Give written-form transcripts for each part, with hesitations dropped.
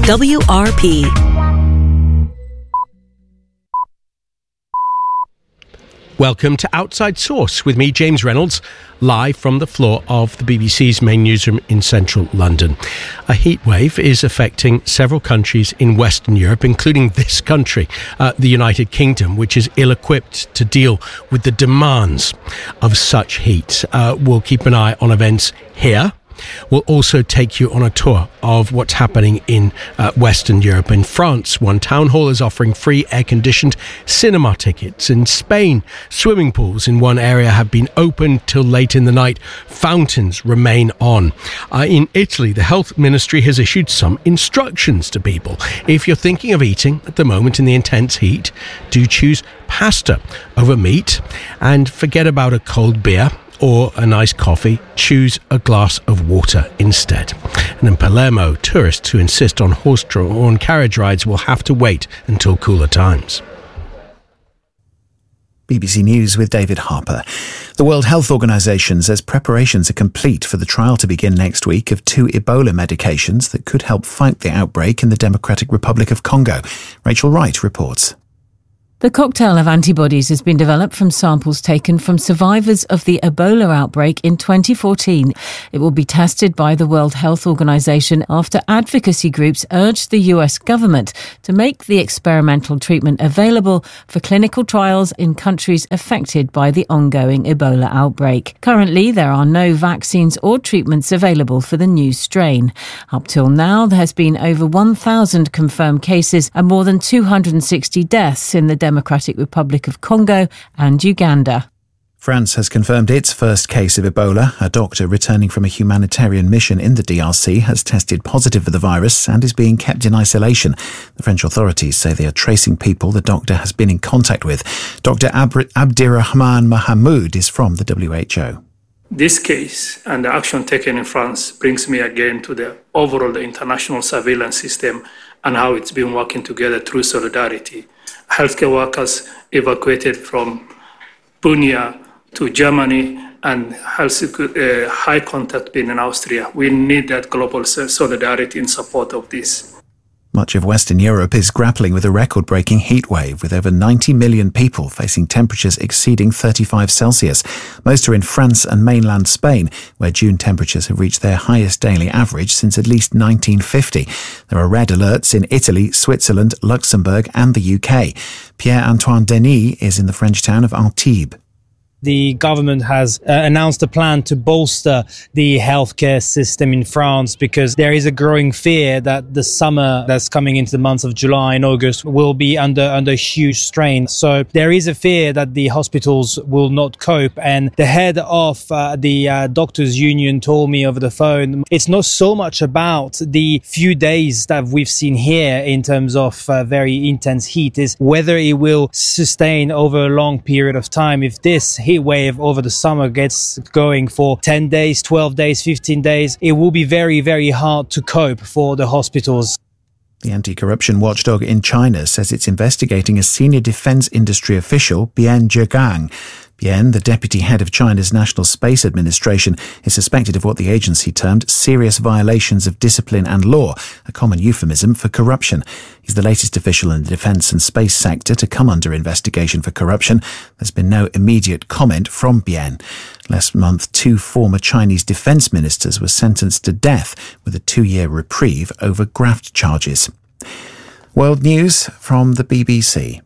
WRP. Welcome to Outside Source with me, James Reynolds, live from the floor of the BBC's main newsroom in central London. A heatwave is affecting several countries in Western Europe, including this country, the United Kingdom, which is ill-equipped to deal with the demands of such heat. We'll keep an eye on events here. We'll also take you on a tour of what's happening in Western Europe. In France, one town hall is offering free air-conditioned cinema tickets. In Spain, swimming pools in one area have been opened till late in the night. Fountains remain on. In Italy, the health ministry has issued some instructions to people. If you're thinking of eating at the moment in the intense heat, do choose pasta over meat and forget about a cold beer or a nice coffee. Choose a glass of water instead. And in Palermo, tourists who insist on horse-drawn carriage rides will have to wait until cooler times. BBC News with David Harper. The World Health Organization says preparations are complete for the trial to begin next week of 2 Ebola medications that could help fight the outbreak in the Democratic Republic of Congo. Rachel Wright reports. The cocktail of antibodies has been developed from samples taken from survivors of the Ebola outbreak in 2014. It will be tested by the World Health Organization after advocacy groups urged the US government to make the experimental treatment available for clinical trials in countries affected by the ongoing Ebola outbreak. Currently, there are no vaccines or treatments available for the new strain. Up till now, there has been over 1,000 confirmed cases and more than 260 deaths in the Democratic Republic of Congo and Uganda. France has confirmed its first case of Ebola. A doctor returning from a humanitarian mission in the DRC has tested positive for the virus and is being kept in isolation. The French authorities say they are tracing people the doctor has been in contact with. Dr. Abdirahman Mahmoud is from the WHO. This case and the action taken in France brings me again to the overall international surveillance system and how it's been working together through solidarity. Healthcare workers evacuated from Bunia to Germany and high contact being in Austria. We need that global solidarity in support of this. Much of Western Europe is grappling with a record-breaking heat wave, with over 90 million people facing temperatures exceeding 35 Celsius. Most are in France and mainland Spain, where June temperatures have reached their highest daily average since at least 1950. There are red alerts in Italy, Switzerland, Luxembourg and the UK. Pierre-Antoine Denis is in the French town of Antibes. The government has announced a plan to bolster the healthcare system in France because there is a growing fear that the summer that's coming into the months of July and August will be under huge strain. So there is a fear that the hospitals will not cope. And the head of the doctors' union told me over the phone, it's not so much about the few days that we've seen here in terms of very intense heat, is whether it will sustain over a long period of time. If this heat wave over the summer gets going for 10 days, 12 days, 15 days, it will be very, very hard to cope for the hospitals. The anti-corruption watchdog in China says it's investigating a senior defense industry official, Bian Zhegang. Bian, the deputy head of China's National Space Administration, is suspected of what the agency termed serious violations of discipline and law, a common euphemism for corruption. He's the latest official in the defence and space sector to come under investigation for corruption. There's been no immediate comment from Bian. Last month, 2 former Chinese defence ministers were sentenced to death with a 2-year reprieve over graft charges. World news from the BBC.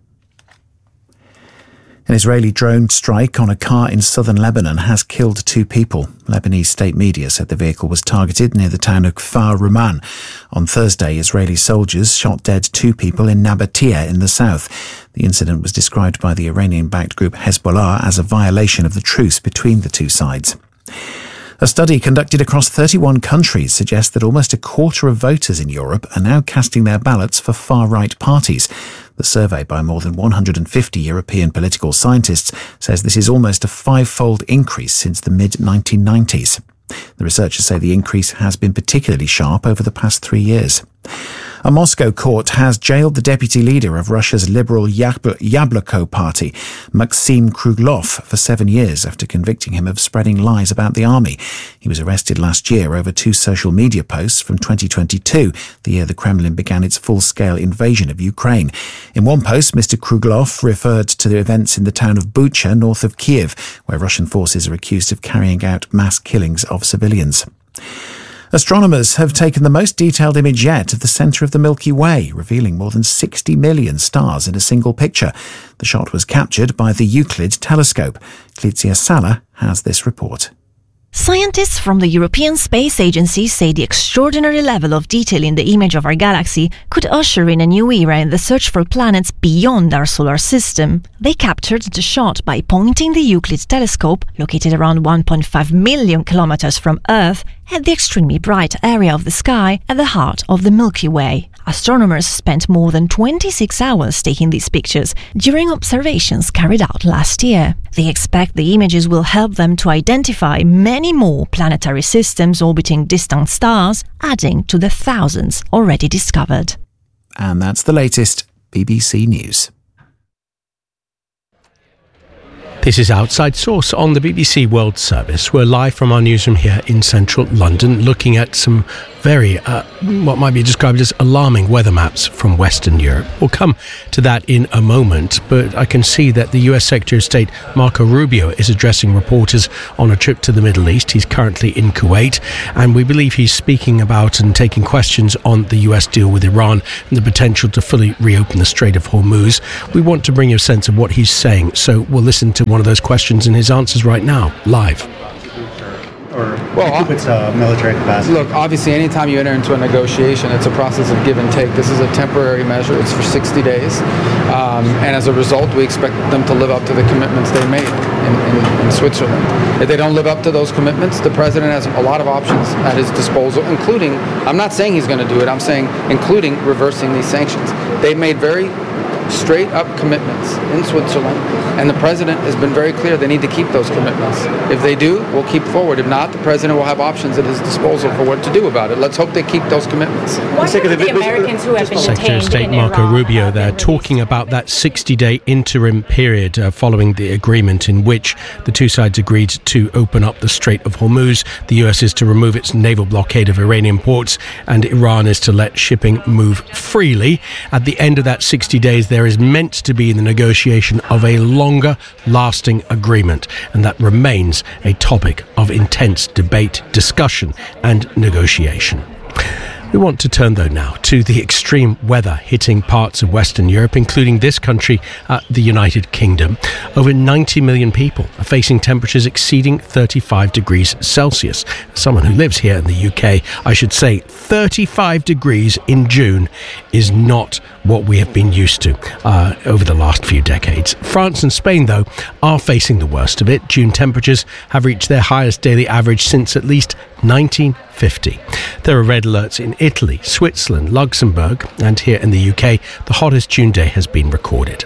An Israeli drone strike on a car in southern Lebanon has killed 2 people. Lebanese state media said the vehicle was targeted near the town of Kfar Ruman. On Thursday, Israeli soldiers shot dead 2 people in Nabatea in the south. The incident was described by the Iranian-backed group Hezbollah as a violation of the truce between the 2 sides. A study conducted across 31 countries suggests that almost a quarter of voters in Europe are now casting their ballots for far-right parties. The survey by more than 150 European political scientists says this is almost a 5-fold increase since the mid-1990s. The researchers say the increase has been particularly sharp over the past 3 years. A Moscow court has jailed the deputy leader of Russia's liberal Yabloko party, Maxim Kruglov, for 7 years after convicting him of spreading lies about the army. He was arrested last year over 2 social media posts from 2022, the year the Kremlin began its full-scale invasion of Ukraine. In one post, Mr. Kruglov referred to the events in the town of Bucha, north of Kiev, where Russian forces are accused of carrying out mass killings of civilians. Astronomers have taken the most detailed image yet of the centre of the Milky Way, revealing more than 60 million stars in a single picture. The shot was captured by the Euclid telescope. Clizia Sala has this report. Scientists from the European Space Agency say the extraordinary level of detail in the image of our galaxy could usher in a new era in the search for planets beyond our solar system. They captured the shot by pointing the Euclid telescope, located around 1.5 million kilometers from Earth, at the extremely bright area of the sky at the heart of the Milky Way. Astronomers spent more than 26 hours taking these pictures during observations carried out last year. They expect the images will help them to identify many more planetary systems orbiting distant stars, adding to the thousands already discovered. And that's the latest BBC News. This is Outside Source on the BBC World Service. We're live from our newsroom here in central London, looking at some very, what might be described as alarming weather maps from Western Europe. We'll come to that in a moment, but I can see that the US Secretary of State Marco Rubio is addressing reporters on a trip to the Middle East. He's currently in Kuwait, and we believe he's speaking about and taking questions on the US deal with Iran and the potential to fully reopen the Strait of Hormuz. We want to bring you a sense of what he's saying, so we'll listen to one of those questions and his answers right now, live. Well, it's military capacity. Look, obviously, anytime you enter into a negotiation, it's a process of give and take. This is a temporary measure. It's for 60 days. And as a result, we expect them to live up to the commitments they made in Switzerland. If they don't live up to those commitments, the president has a lot of options at his disposal, including, I'm not saying he's going to do it, I'm saying including reversing these sanctions. They've made very straight up commitments in Switzerland, and the president has been very clear they need to keep those commitments. If they do, we'll keep forward. If not, the president will have options at his disposal for what to do about it. Let's hope they keep those commitments. What are the Americans who have been Secretary of State in Marco Iran Rubio there talking about that 60-day interim period following the agreement in which the two sides agreed to open up the Strait of Hormuz. The US is to remove its naval blockade of Iranian ports, and Iran is to let shipping move freely. At the end of that 60 days, there is meant to be the negotiation of a longer lasting agreement, and that remains a topic of intense debate, discussion and negotiation. We want to turn, though, now to the extreme weather hitting parts of Western Europe, including this country, the United Kingdom. Over 90 million people are facing temperatures exceeding 35 degrees Celsius. As someone who lives here in the UK, I should say 35 degrees in June is not what we have been used to over the last few decades. France and Spain, though, are facing the worst of it. June temperatures have reached their highest daily average since at least 1950. There are red alerts in Italy, Switzerland, Luxembourg, and here in the UK, the hottest June day has been recorded.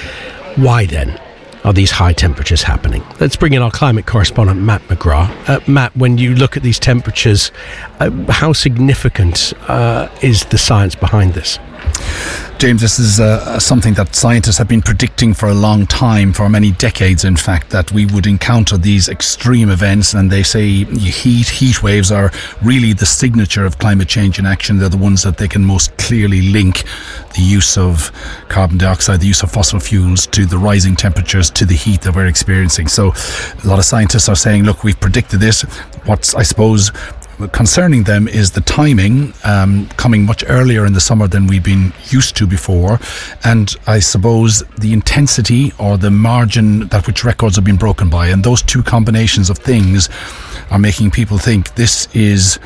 Why then are these high temperatures happening? Let's bring in our climate correspondent, Matt McGrath. Matt, when you look at these temperatures, how significant is the science behind this? James, this is something that scientists have been predicting for a long time, for many decades, in fact, that we would encounter these extreme events. And they say heat waves are really the signature of climate change in action. They're the ones that they can most clearly link the use of carbon dioxide, the use of fossil fuels, to the rising temperatures, to the heat that we're experiencing. So a lot of scientists are saying, look, we've predicted this. What's, I suppose, concerning them is the timing, coming much earlier in the summer than we've been used to before, and I suppose the intensity or the margin that which records have been broken by, and those two combinations of things are making people think this is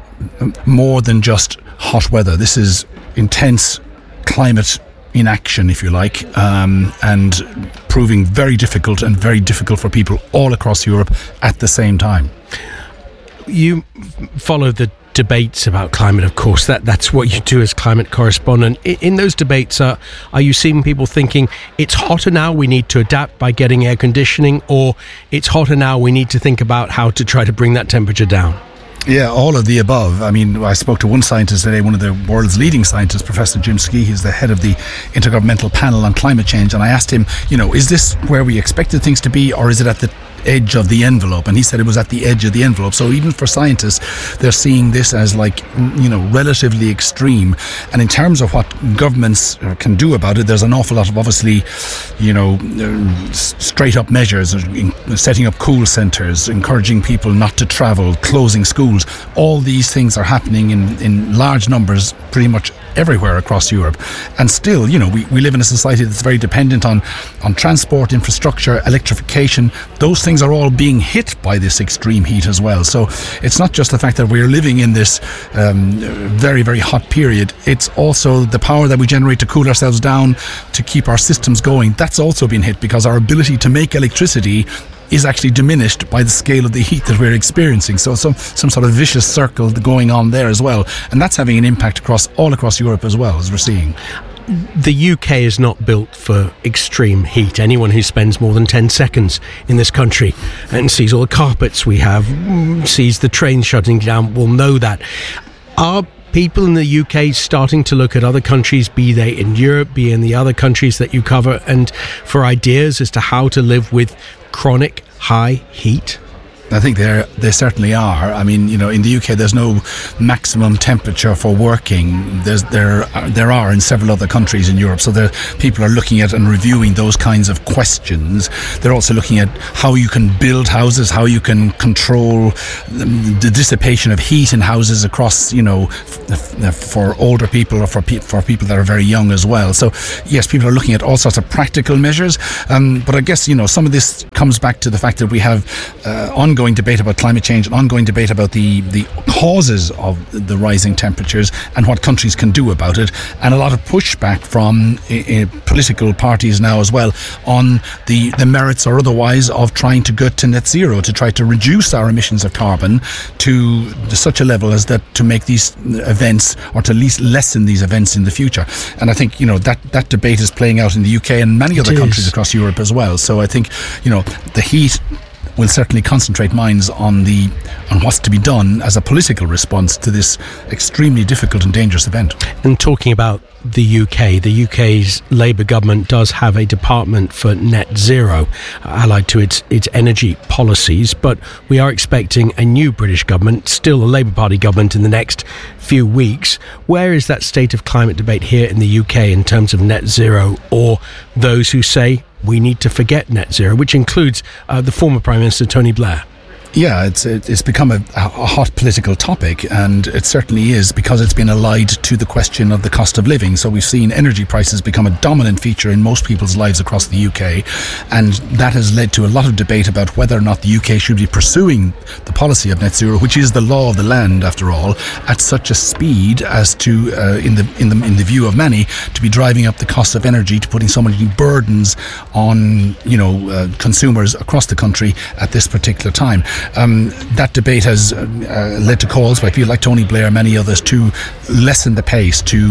more than just hot weather. This is intense climate in action, if you like, and proving very difficult for people all across Europe at the same time. You follow the debates about climate, of course. That's what you do as climate correspondent. In those debates, are you seeing people thinking it's hotter now, we need to adapt by getting air conditioning, or it's hotter now, we need to think about how to try to bring that temperature down? Yeah, all of the above. I mean, I spoke to one scientist today, one of the world's leading scientists, Professor Jim Skee. He's the head of the Intergovernmental Panel on Climate Change. And I asked him, is this where we expected things to be, or is it at the edge of the envelope? And he said it was at the edge of the envelope. So even for scientists, they're seeing this as relatively extreme. And in terms of what governments can do about it, there's an awful lot of obviously straight up measures, setting up cool centres, encouraging people not to travel, closing schools. All these things are happening in large numbers pretty much everywhere across Europe. And still, we live in a society that's very dependent on transport, infrastructure, electrification. Those things are all being hit by this extreme heat as well. So it's not just the fact that we're living in this very, very hot period. It's also the power that we generate to cool ourselves down, to keep our systems going. That's also been hit because our ability to make electricity is actually diminished by the scale of the heat that we're experiencing. So some sort of vicious circle going on there as well. And that's having an impact all across Europe as well, as we're seeing. The UK is not built for extreme heat. Anyone who spends more than 10 seconds in this country and sees all the carpets we have, sees the trains shutting down, will know that. Are people in the UK starting to look at other countries, be they in Europe, be in the other countries that you cover, and for ideas as to how to live with chronic high heat? I think they certainly are. I mean, in the UK, there's no maximum temperature for working. There are in several other countries in Europe. So people are looking at and reviewing those kinds of questions. They're also looking at how you can build houses, how you can control the dissipation of heat in houses across, for older people or for people that are very young as well. So yes, people are looking at all sorts of practical measures. But I guess, some of this comes back to the fact that we have ongoing debate about climate change, an ongoing debate about the causes of the rising temperatures and what countries can do about it, and a lot of pushback from political parties now as well on the merits or otherwise of trying to get to net zero, to try to reduce our emissions of carbon to such a level as that to make these events, or to at least lessen these events in the future. And I think that debate is playing out in the UK and many other countries across Europe as well. So I think the heat will certainly concentrate minds on what's to be done as a political response to this extremely difficult and dangerous event. And talking about the UK's Labour government does have a department for net zero allied to its energy policies, but we are expecting a new British government, still a Labour Party government, in the next few weeks. Where is that state of climate debate here in the UK in terms of net zero, or those who say we need to forget net zero, which includes the former Prime Minister Tony Blair? Yeah, it's become a hot political topic, and it certainly is because it's been allied to the question of the cost of living. So we've seen energy prices become a dominant feature in most people's lives across the UK, and that has led to a lot of debate about whether or not the UK should be pursuing the policy of net zero, which is the law of the land after all, at such a speed as to, in the view of many, to be driving up the cost of energy, to putting so many burdens on consumers across the country at this particular time. That debate has led to calls by people like Tony Blair, many others, to lessen the pace, to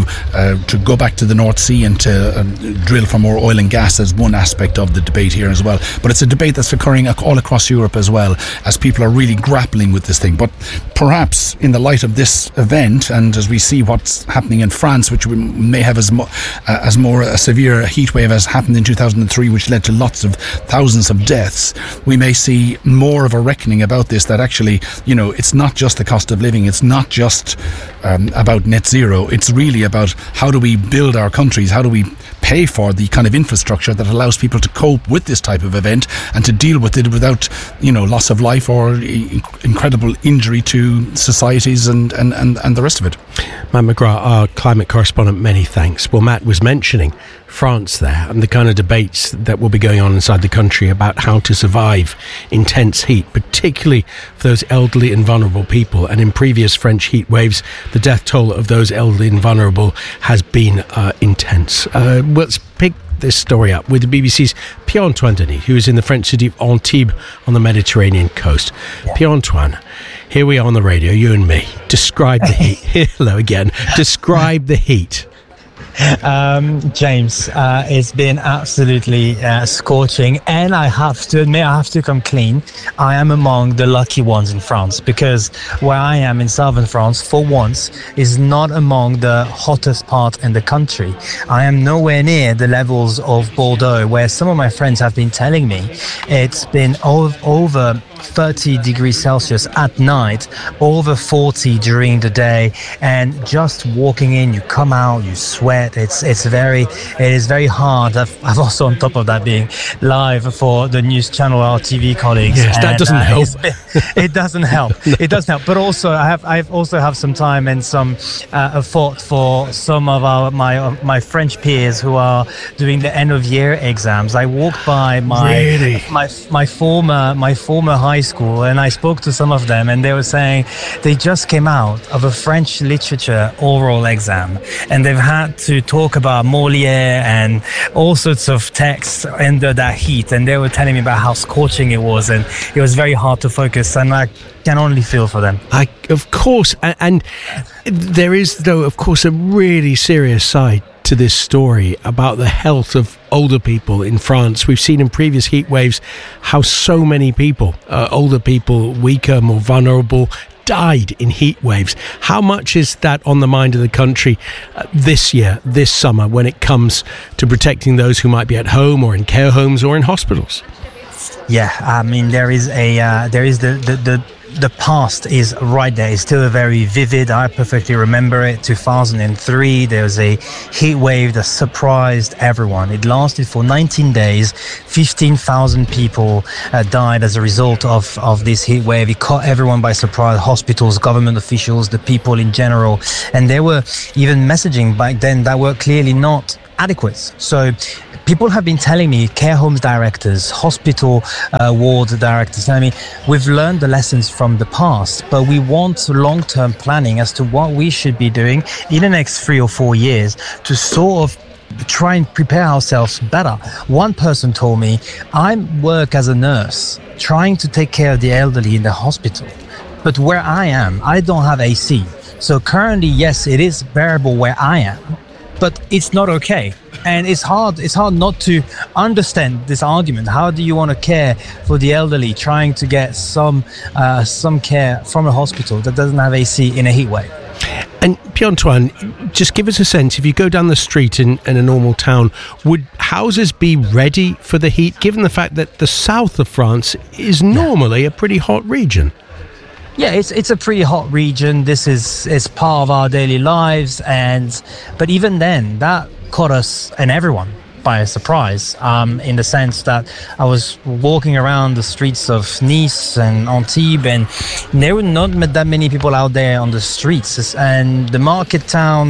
go back to the North Sea and to drill for more oil and gas as one aspect of the debate here as well. But it's a debate that's occurring all across Europe as well, as people are really grappling with this thing. But perhaps in the light of this event, and as we see what's happening in France, which we may have as more a severe heat wave as happened in 2003, which led to lots of thousands of deaths, we may see more of a reckoning about this, that actually, it's not just the cost of living, it's not just about net zero, it's really about how do we build our countries, how do we pay for the kind of infrastructure that allows people to cope with this type of event and to deal with it without, loss of life or incredible injury to societies and the rest of it. Matt McGrath, our climate correspondent, many thanks. Well, Matt was mentioning France there and the kind of debates that will be going on inside the country about how to survive intense heat, particularly for those elderly and vulnerable people. And in previous French heat waves, the death toll of those elderly and vulnerable has been intense. Let's pick this story up with the BBC's Pierre-Antoine Denis, who is in the French city of Antibes on the Mediterranean coast. Pierre-Antoine, here we are on the radio, you and me. Describe the heat. Hello again. Describe the heat. James, it's been absolutely scorching, and I have to admit, I have to come clean. I am among the lucky ones in France, because where I am in southern France, for once, is not among the hottest part in the country. I am nowhere near the levels of Bordeaux, where some of my friends have been telling me it's been over 30 degrees Celsius at night, over 40 during the day, and just walking in, you come out, you sweat. It is very hard. I've also, on top of that, being live for the news channel, our TV colleagues. Yes, that doesn't help. It doesn't help. It doesn't help. But also, I also have some time and some thought for some of my French peers who are doing the end of year exams. I walked by my former high school, and I spoke to some of them, and they were saying they just came out of a French literature oral exam, and they've had to talk about Molière and all sorts of texts under that heat, and they were telling me about how scorching it was, and it was very hard to focus, and I can only feel for them. Of course, and there is, though, of course, a really serious side to this story about the health of older people in France. We've seen in previous heat waves how so many people, older people, weaker, more vulnerable, died in heat waves. How much is that on the mind of the country this year, this summer, when it comes to protecting those who might be at home or in care homes or in hospitals? Yeah, I mean, there is the past is right there. It's still very vivid. I perfectly remember it. 2003, there was a heat wave that surprised everyone. It lasted for 19 days. 15,000 people died as a result of this heat wave. It caught everyone by surprise, hospitals, government officials, the people in general. And there were even messaging back then that were clearly not adequate. So people have been telling me, care homes directors, hospital ward directors, telling me, we've learned the lessons from the past, but we want long-term planning as to what we should be doing in the next 3 or 4 years to sort of try and prepare ourselves better. One person told me, I work as a nurse trying to take care of the elderly in the hospital, but where I am, I don't have AC. So currently, yes, it is bearable where I am, but it's not okay. And it's hard not to understand this argument. How do you want to care for the elderly trying to get some care from a hospital that doesn't have AC in a heat wave? And Pierre-Antoine, just give us a sense, if you go down the street in a normal town, would houses be ready for the heat, given the fact that the south of France is normally a pretty hot region? Yeah, it's a pretty hot region. This is part of our daily lives, but even then, that caught us and everyone by surprise, in the sense that I was walking around the streets of Nice and Antibes, and there were not that many people out there on the streets. And the market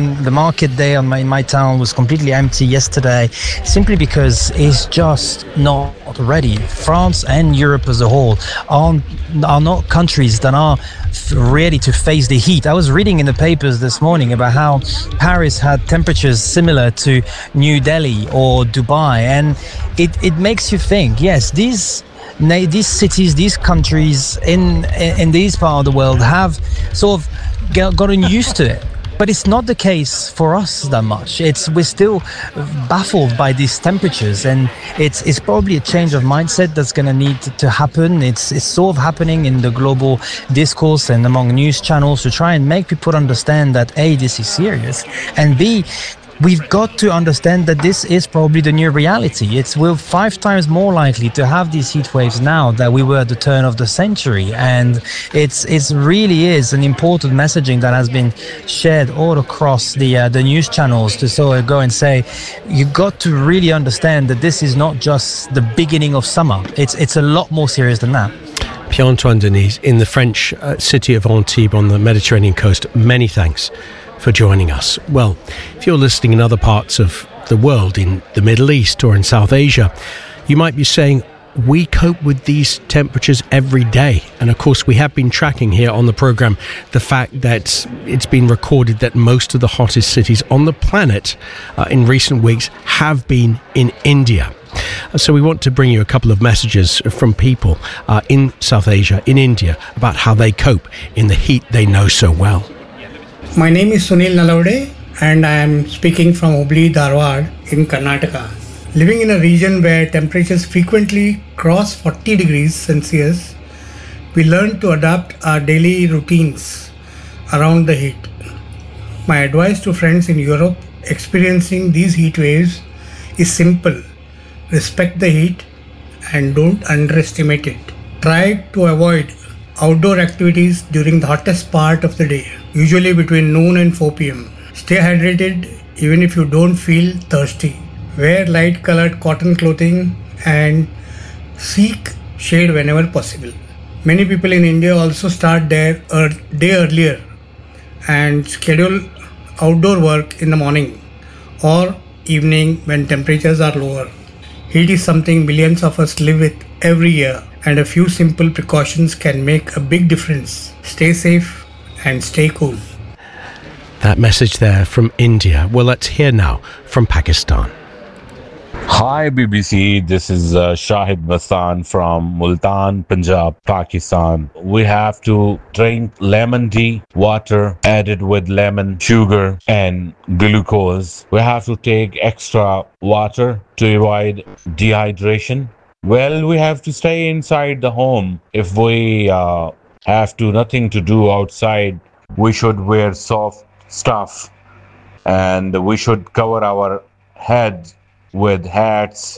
day in my town was completely empty yesterday, simply because it's just not ready. France and Europe as a whole are not countries that are ready to face the heat. I was reading in the papers this morning about how Paris had temperatures similar to New Delhi or Dubai, and it makes you think, yes, these cities, these countries in these part of the world have sort of gotten used to it. But it's not the case for us that much. We're still baffled by these temperatures, and it's probably a change of mindset that's going to need to happen. It's sort of happening in the global discourse and among news channels to try and make people understand that A, this is serious, and B, we've got to understand that this is probably the new reality. We're 5 times more likely to have these heat waves now than we were at the turn of the century. And it really is an important messaging that has been shared all across the news channels to sort of go and say, you've got to really understand that this is not just the beginning of summer. It's a lot more serious than that. Pierre-Antoine Denis in the French city of Antibes on the Mediterranean coast. Many thanks for joining us. Well, if you're listening in other parts of the world, in the Middle East or in South Asia, you might be saying, we cope with these temperatures every day. And of course, we have been tracking here on the programme the fact that it's been recorded that most of the hottest cities on the planet in recent weeks have been in India. So we want to bring you a couple of messages from people in South Asia, in India, about how they cope in the heat they know so well. My name is Sunil Nalaude. and I am speaking from Hubli, Dharwad in Karnataka. Living in a region where temperatures frequently cross 40 degrees Celsius, we learn to adapt our daily routines around the heat. My advice to friends in Europe experiencing these heat waves is simple. Respect the heat and don't underestimate it. Try to avoid outdoor activities during the hottest part of the day, usually between noon and 4 p.m. Stay hydrated even if you don't feel thirsty. Wear light colored cotton clothing and seek shade whenever possible. Many people in India also start their day earlier and schedule outdoor work in the morning or evening when temperatures are lower. Heat is something millions of us live with every year, and a few simple precautions can make a big difference. Stay safe and stay cool. That message there from India. Well, let's hear now from Pakistan. Hi BBC, this is Shahid Masan from Multan, Punjab, Pakistan. We have to drink lemon tea, water added with lemon, sugar and glucose. We have to take extra water to avoid dehydration. Well, we have to stay inside the home. If we have nothing to do outside, we should wear soft stuff and we should cover our head with hats.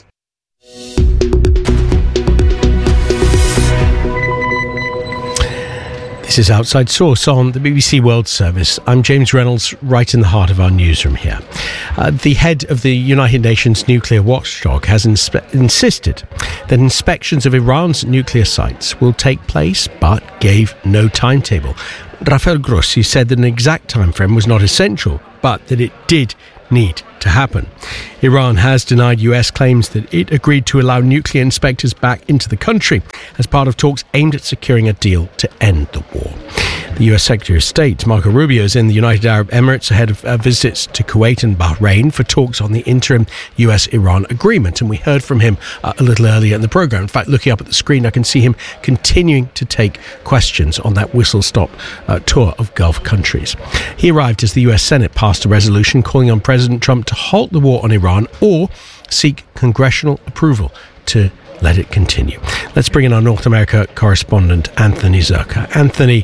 This is Outside Source on the BBC World Service. I'm James Reynolds, right in the heart of our newsroom here. The head of the United Nations nuclear watchdog has insisted that inspections of Iran's nuclear sites will take place, but gave no timetable. Rafael Grossi said that an exact time frame was not essential, but that it did need to happen. Iran has denied US claims that it agreed to allow nuclear inspectors back into the country as part of talks aimed at securing a deal to end the war. The US Secretary of State, Marco Rubio, is in the United Arab Emirates ahead of visits to Kuwait and Bahrain for talks on the interim US-Iran agreement. And we heard from him a little earlier in the programme. In fact, looking up at the screen, I can see him continuing to take questions on that whistle-stop tour of Gulf countries. He arrived as the US Senate passed a resolution calling on President Trump to halt the war on Iran or seek congressional approval to let it continue. Let's bring in our North America correspondent, Anthony Zerka. Anthony,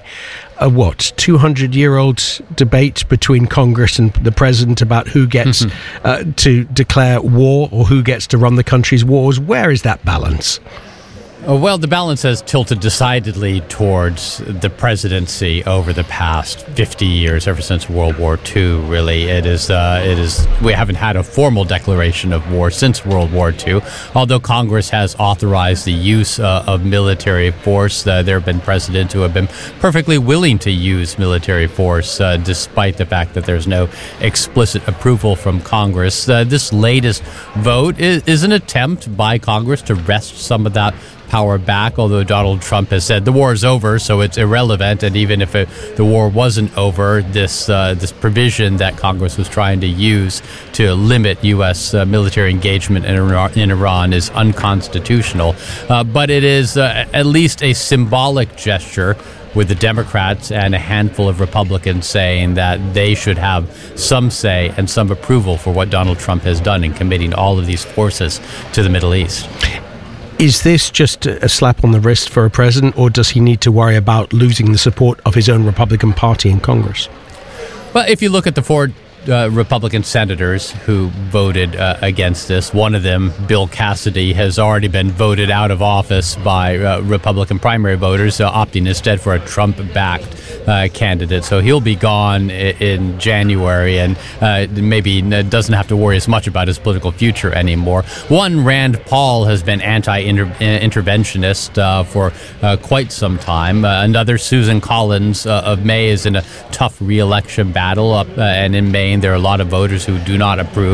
200-year-old debate between Congress and the president about who gets to declare war or who gets to run the country's wars. Where is that balance? Well, the balance has tilted decidedly towards the presidency over the past 50 years, ever since World War II, really. It is. We haven't had a formal declaration of war since World War II, although Congress has authorized the use of military force. There have been presidents who have been perfectly willing to use military force, despite the fact that there's no explicit approval from Congress. This latest vote is an attempt by Congress to wrest some of that power back, although Donald Trump has said the war is over, so it's irrelevant. And even if the war wasn't over, this provision that Congress was trying to use to limit U.S. Military engagement in Iran is unconstitutional. But it is at least a symbolic gesture, with the Democrats and a handful of Republicans saying that they should have some say and some approval for what Donald Trump has done in committing all of these forces to the Middle East. Is this just a slap on the wrist for a president, or does he need to worry about losing the support of his own Republican Party in Congress? Well, if you look at the four Republican senators who voted against this, one of them, Bill Cassidy, has already been voted out of office by Republican primary voters, opting instead for a Trump-backed candidate. So he'll be gone in January and maybe doesn't have to worry as much about his political future anymore. One, Rand Paul, has been anti-interventionist for quite some time. Another, Susan Collins of Maine, is in a tough re-election battle and in Maine there are a lot of voters who do not approve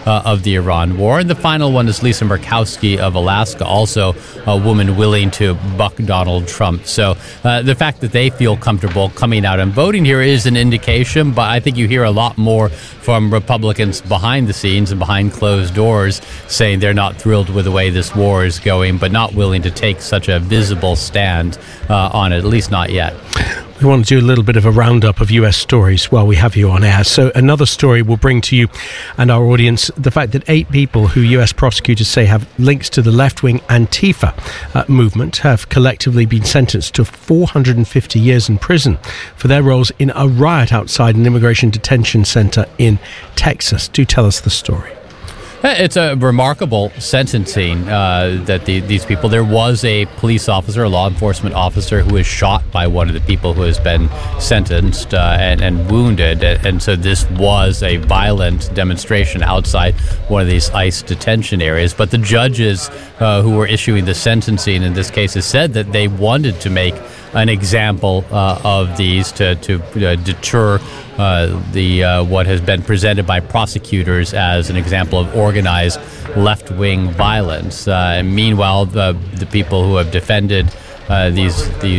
of the Iran war. And the final one is Lisa Murkowski of Alaska, also a woman willing to buck Donald Trump. So the fact that they feel comfortable coming out and voting here is an indication, but I think you hear a lot more from Republicans behind the scenes and behind closed doors saying they're not thrilled with the way this war is going, but not willing to take such a visible stand on it, at least not yet. We want to do a little bit of a roundup of US stories while we have you on air. So another story will bring to you and our audience the fact that 8 people who US prosecutors say have links to the left-wing Antifa movement have collectively been sentenced to 450 years in prison for their roles in a riot outside an immigration detention center in Texas. Do tell us the story. It's a remarkable sentencing that these people. There was a police officer, a law enforcement officer, who was shot by one of the people who has been sentenced and wounded. And so this was a violent demonstration outside one of these ICE detention areas. But the judges who were issuing the sentencing in this case has said that they wanted to make an example of these to deter what has been presented by prosecutors as an example of organized left-wing violence. Meanwhile, the people who have defended these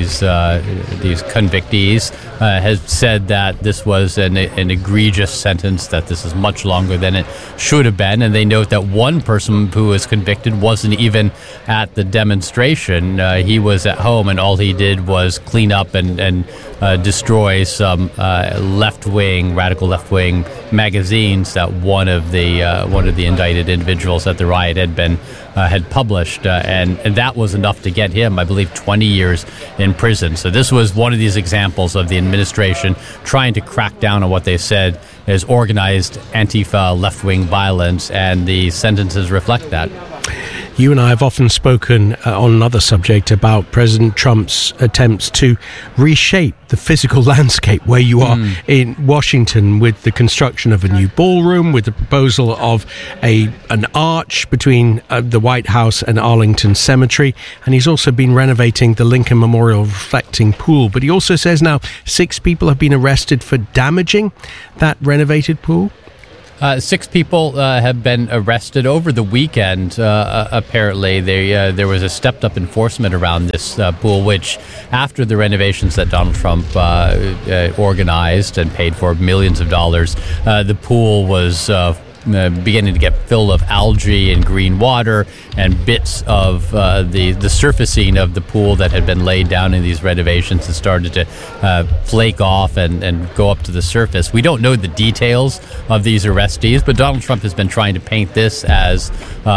convictees has said that this was an egregious sentence, that this is much longer than it should have been, and they note that one person who was convicted wasn't even at the demonstration. He was at home, and all he did was clean up and destroy some radical left-wing magazines that one of the indicted individuals at the riot had published, and that was enough to get him, I believe, 20 years in prison. So this was one of these examples of the administration trying to crack down on what they said is organized Antifa left-wing violence, and the sentences reflect that. You and I have often spoken on another subject about President Trump's attempts to reshape the physical landscape where you are in Washington, with the construction of a new ballroom, with the proposal of an arch between the White House and Arlington Cemetery. And he's also been renovating the Lincoln Memorial reflecting pool. But he also says now 6 people have been arrested for damaging that renovated pool. 6 people have been arrested over the weekend. Apparently, there was a stepped-up enforcement around this pool, which, after the renovations that Donald Trump organized and paid for millions of dollars, the pool was beginning to get filled of algae and green water, and bits of the surfacing of the pool that had been laid down in these renovations had started to flake off and go up to the surface. We don't know the details of these arrestees, but Donald Trump has been trying to paint this as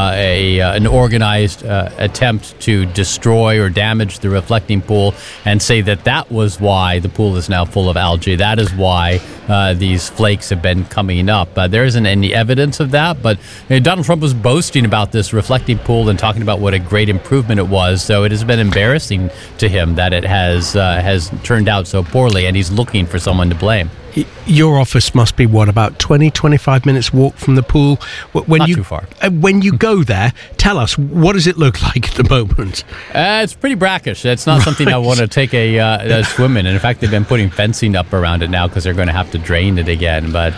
an organized attempt to destroy or damage the reflecting pool, and say that was why the pool is now full of algae. That is why these flakes have been coming up. There isn't any evidence of that, but Donald Trump was boasting about this reflecting pool and talking about what a great improvement it was. So it has been embarrassing to him that it has turned out so poorly, and he's looking for someone to blame. Your office must be, about 20-25 minutes walk from the pool? Not too far. When you go there, tell us, what does it look like at the moment? It's pretty brackish. It's not something I want to take a swim in. And in fact, they've been putting fencing up around it now because they're going to have to drain it again. But,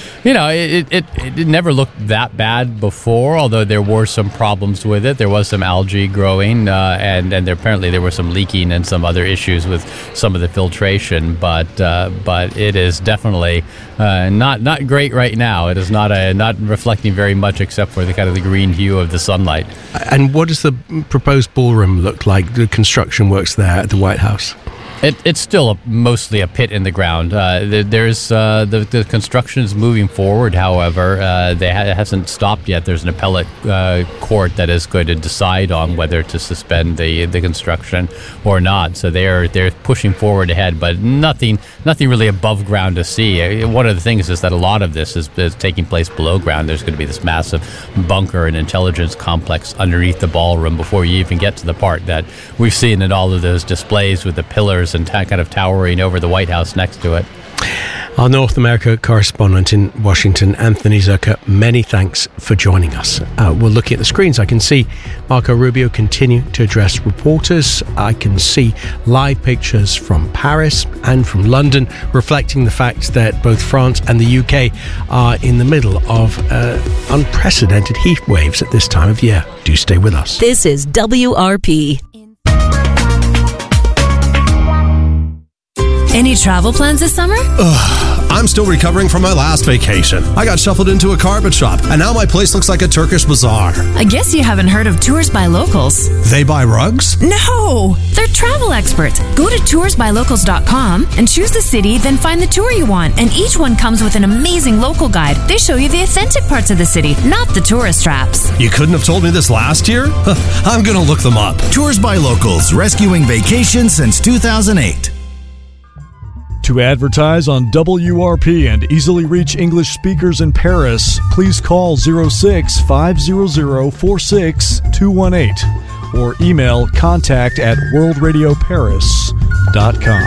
it never looked that bad before, although there were some problems with it. There was some algae growing, and apparently there was some leaking and some other issues with some of the filtration. But it is definitely not great right now. It is not reflecting very much, except for the kind of the green hue of the sunlight. And what does the proposed ballroom look like? The construction works there at the White House. It's still mostly a pit in the ground. There's the construction is moving forward. However, it hasn't stopped yet. There's an appellate court that is going to decide on whether to suspend the construction or not. So they're pushing forward ahead, but nothing really above ground to see. One of the things is that a lot of this is taking place below ground. There's going to be this massive bunker and intelligence complex underneath the ballroom before you even get to the part that we've seen in all of those displays with the pillars and kind of towering over the White House next to it. Our North America correspondent in Washington, Anthony Zucker, many thanks for joining us. We're looking at the screens. I can see Marco Rubio continue to address reporters. I can see live pictures from Paris and from London, reflecting the fact that both France and the UK are in the middle of unprecedented heat waves at this time of year. Do stay with us. This is WRP. Any travel plans this summer? I'm still recovering from my last vacation. I got shuffled into a carpet shop, and now my place looks like a Turkish bazaar. I guess you haven't heard of Tours by Locals. They buy rugs? No! They're travel experts. Go to toursbylocals.com and choose the city, then find the tour you want. And each one comes with an amazing local guide. They show you the authentic parts of the city, not the tourist traps. You couldn't have told me this last year? I'm gonna look them up. Tours by Locals, rescuing vacations since 2008. To advertise on WRP and easily reach English speakers in Paris, please call 06-500-46218 or email contact@worldradioparis.com.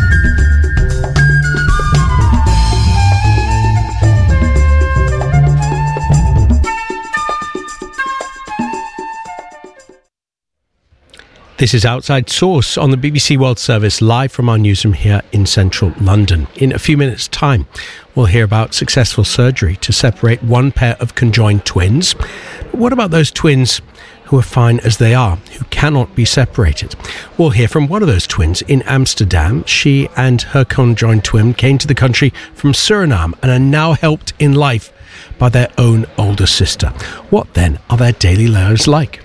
This is Outside Source on the BBC World Service, live from our newsroom here in central London. In a few minutes' time, we'll hear about successful surgery to separate one pair of conjoined twins. But what about those twins who are fine as they are, who cannot be separated? We'll hear from one of those twins in Amsterdam. She and her conjoined twin came to the country from Suriname and are now helped in life by their own older sister. What then are their daily lives like?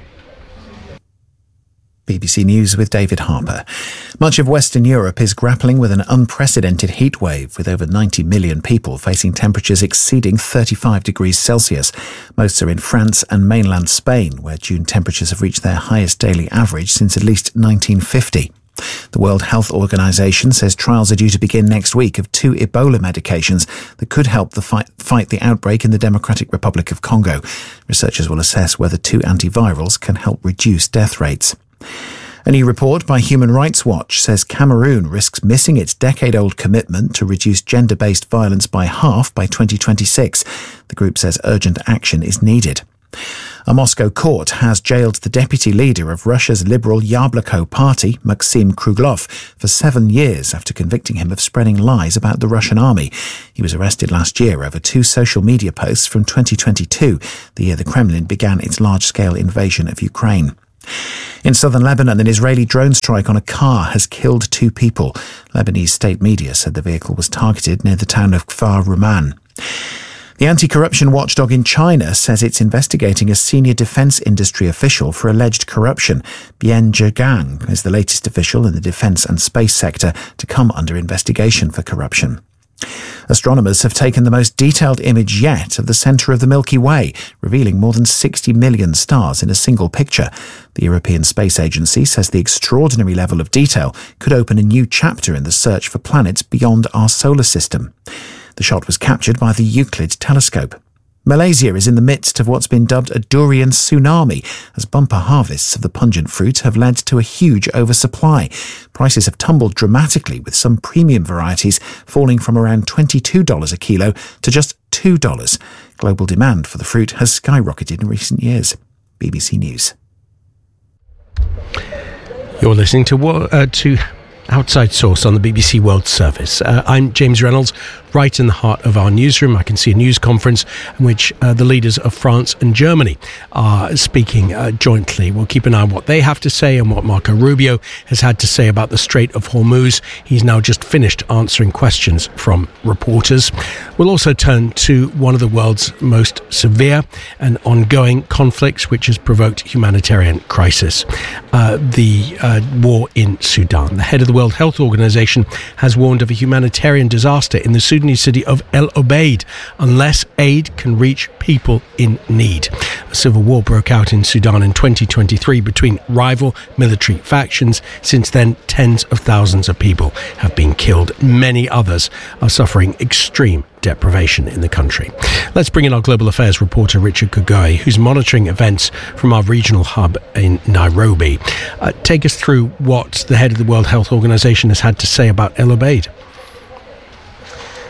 BBC News with David Harper. Much of Western Europe is grappling with an unprecedented heat wave, with over 90 million people facing temperatures exceeding 35 degrees Celsius. Most are in France and mainland Spain, where June temperatures have reached their highest daily average since at least 1950. The World Health Organization says trials are due to begin next week of 2 Ebola medications that could help fight the outbreak in the Democratic Republic of Congo. Researchers will assess whether 2 antivirals can help reduce death rates. A new report by Human Rights Watch says Cameroon risks missing its decade-old commitment to reduce gender-based violence by half by 2026. The group says urgent action is needed. A Moscow court has jailed the deputy leader of Russia's liberal Yabloko party, Maxim Kruglov, for 7 years after convicting him of spreading lies about the Russian army. He was arrested last year over 2 social media posts from 2022, the year the Kremlin began its large-scale invasion of Ukraine. In southern Lebanon, an Israeli drone strike on a car has killed 2 people. Lebanese state media said the vehicle was targeted near the town of Kfar Ruman. The anti-corruption watchdog in China says it's investigating a senior defense industry official for alleged corruption. Bian Zhegang is the latest official in the defense and space sector to come under investigation for corruption. Astronomers have taken the most detailed image yet of the centre of the Milky Way, revealing more than 60 million stars in a single picture. The European Space Agency says the extraordinary level of detail could open a new chapter in the search for planets beyond our solar system. The shot was captured by the Euclid telescope. Malaysia is in the midst of what's been dubbed a durian tsunami, as bumper harvests of the pungent fruit have led to a huge oversupply. Prices have tumbled dramatically, with some premium varieties falling from around $22 a kilo to just $2. Global demand for the fruit has skyrocketed in recent years. BBC News. You're listening to Outside Source on the BBC World Service. I'm James Reynolds, right in the heart of our newsroom. I can see a news conference in which the leaders of France and Germany are speaking jointly. We'll keep an eye on what they have to say and what Marco Rubio has had to say about the Strait of Hormuz. He's now just finished answering questions from reporters. We'll also turn to one of the world's most severe and ongoing conflicts, which has provoked humanitarian crisis, the war in Sudan. The head of the World Health Organization has warned of a humanitarian disaster in the Sudanese city of El Obeid unless aid can reach people in need. A civil war broke out in Sudan in 2023 between rival military factions. Since then, tens of thousands of people have been killed. Many others are suffering extreme deprivation in the country. Let's bring in our global affairs reporter Richard Kagoi, who's monitoring events from our regional hub in Nairobi. Take us through what the head of the World Health Organization has had to say about El Obeid.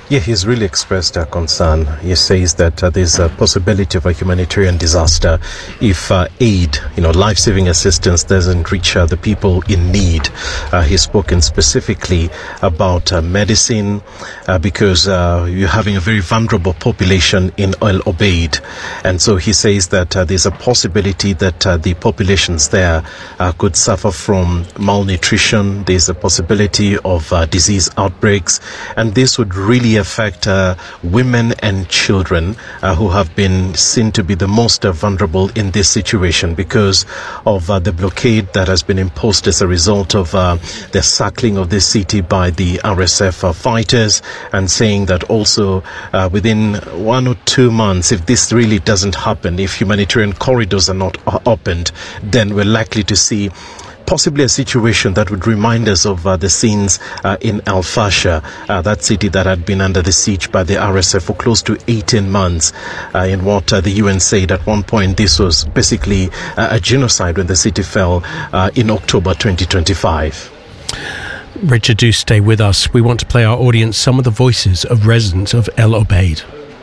Yeah, he's really expressed concern. He says that there's a possibility of a humanitarian disaster if aid, life-saving assistance doesn't reach the people in need. He's spoken specifically about medicine because you're having a very vulnerable population in El Obeid. And so he says that there's a possibility that the populations there could suffer from malnutrition. There's a possibility of disease outbreaks. And this would really affect women and children who have been seen to be the most vulnerable in this situation because of the blockade that has been imposed as a result of the sackling of this city by the RSF fighters, and saying that also within 1 or 2 months, if this really doesn't happen, if humanitarian corridors are not opened, then we're likely to see possibly a situation that would remind us of the scenes in Al Fasher, that city that had been under the siege by the RSF for close to 18 months, in what the UN said at one point this was basically a genocide when the city fell in October 2025. Richard, do stay with us. We want to play our audience some of the voices of residents of El Obeid.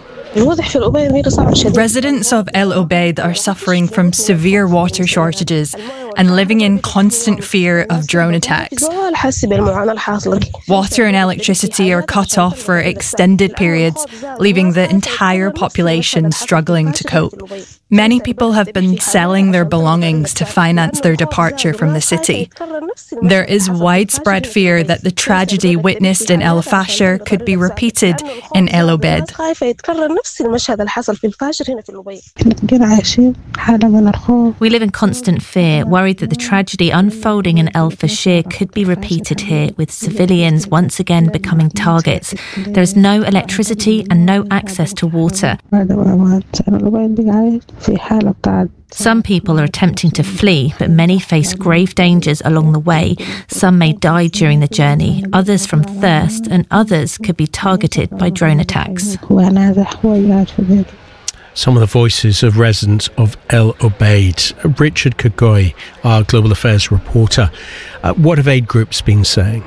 Residents of El Obeid are suffering from severe water shortages and living in constant fear of drone attacks. Water and electricity are cut off for extended periods, leaving the entire population struggling to cope. Many people have been selling their belongings to finance their departure from the city. There is widespread fear that the tragedy witnessed in El Fasher could be repeated in El Obeid. We live in constant fear, worried that the tragedy unfolding in El Fasher could be repeated here, with civilians once again becoming targets. There is no electricity and no access to water. Some people are attempting to flee, but many face grave dangers along the way. Some may die during the journey, others from thirst, and others could be targeted by drone attacks. Some of the voices of residents of El Obeid. Richard Kagoy, our Global Affairs reporter. What have aid groups been saying?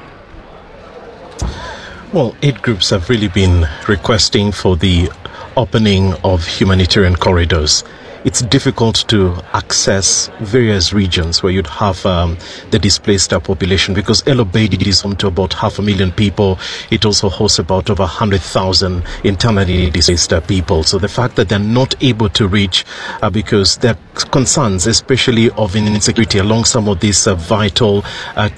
Well, aid groups have really been requesting for the opening of humanitarian corridors. It's difficult to access various regions where you'd have the displaced population, because El Obeid is home to about 500,000 people. It also hosts about over 100,000 internally displaced people. So the fact that they're not able to reach because there are concerns, especially of insecurity along some of these vital